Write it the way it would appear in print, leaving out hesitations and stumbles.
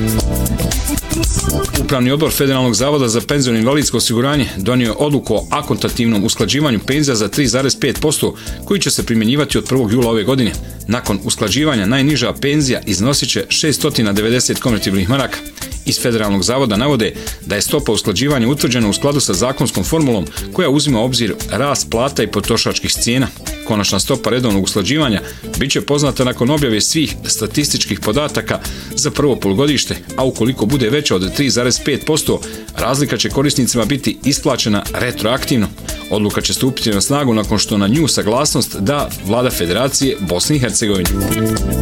Upravni odbor Federalnog zavoda za penziono i invalidsko osiguranje donio je odluku o akontativnom usklađivanju penzija za 3,5% koji će se primjenjivati od 1. jula ove godine. Nakon usklađivanja najniža penzija iznosit će 690 konvertibilnih maraka. Iz Federalnog zavoda navode da je stopa usklađivanja utvrđena u skladu sa zakonskom formulom koja uzima u obzir rast plata i potrošačkih cijena. Konačna stopa redovnog usklađivanja bit će poznata nakon objave svih statističkih podataka za prvo polugodište, a ukoliko bude veća od 3,5%, razlika će korisnicima biti isplaćena retroaktivno. Odluka će stupiti na snagu nakon što na nju saglasnost da Vlada Federacije Bosne i Hercegovine.